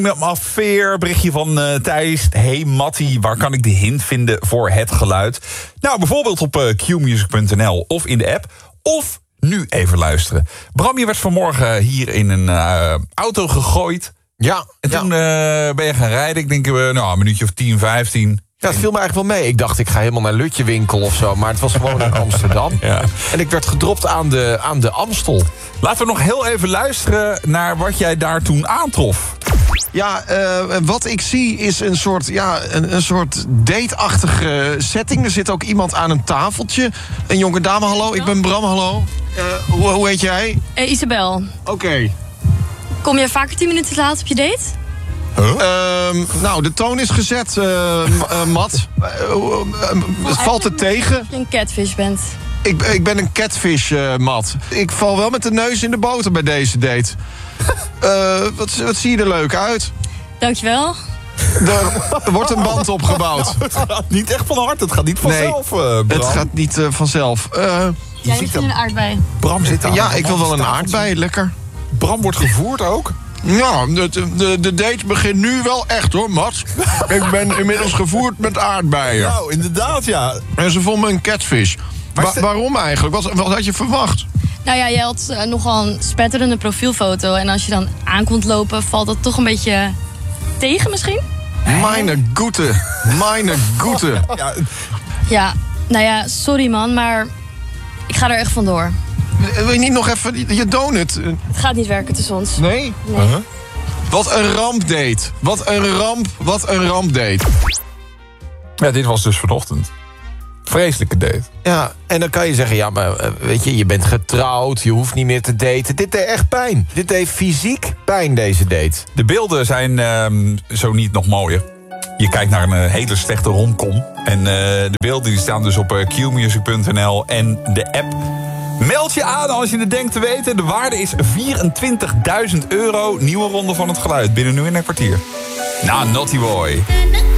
Afveer, berichtje van Thijs. Hey Mattie, waar kan ik de hint vinden voor het geluid? Nou, bijvoorbeeld op qmusic.nl of in de app. Of nu even luisteren. Bram, je werd vanmorgen hier in een auto gegooid. Ja. En toen ben je gaan rijden. Ik denk een minuutje of 10, 15. Ja, het viel me eigenlijk wel mee. Ik dacht, ik ga helemaal naar Lutjewinkel of zo. Maar het was gewoon in Amsterdam. Ja. En ik werd gedropt aan de Amstel. Laten we nog heel even luisteren naar wat jij daar toen aantrof. Ja, wat ik zie is een soort date-achtige setting. Er zit ook iemand aan een tafeltje. Een jonge dame, hallo, ik ben Bram, hallo. Hoe heet jij? Isabel. Oké. Kom je vaker 10 minuten te laat op je date? Nou, de toon is gezet, Mat. Valt het tegen? Dat je een catfish bent. Ik ben een catfish, Mat. Ik val wel met de neus in de boter bij deze date. Wat zie je er leuk uit? Dankjewel. Er wordt een band opgebouwd. Het gaat niet echt van harte, het gaat niet vanzelf, Bram. Het gaat niet vanzelf. Jij zit in een aardbei. Bram zit aan. Ja, ik wil wel een aardbei, lekker. Bram wordt gevoerd ook. Ja, de date begint nu wel echt hoor, Mats. Ik ben inmiddels gevoerd met aardbeien. Nou, inderdaad, ja. En ze vonden me een catfish. Waarom eigenlijk? Wat had je verwacht? Nou ja, jij had nogal een spetterende profielfoto. En als je dan aan komt lopen, valt dat toch een beetje tegen misschien? Meine Goete. Ja, Ja, nou ja, sorry man, maar ik ga er echt vandoor. Wil je niet nog even je donut? Het gaat niet werken tussen ons. Nee? Wat een rampdate. Wat een rampdate. ja, dit was dus vanochtend. Vreselijke date. Ja, en dan kan je zeggen, ja, maar weet je bent getrouwd, je hoeft niet meer te daten. Dit deed echt pijn. Dit deed fysiek pijn, deze date. De beelden zijn zo niet nog mooier. Je kijkt naar een hele slechte romcom. En de beelden die staan dus op qmusic.nl en de app. Meld je aan als je het denkt te weten. De waarde is €24.000. Nieuwe ronde van het geluid. Binnen nu in een kwartier. Na Naughty Boy.